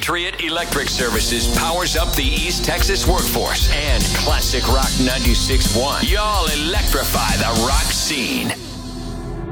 Patriot Electric Services powers up the East Texas workforce. And Classic Rock 96.1. Y'all electrify the rock scene.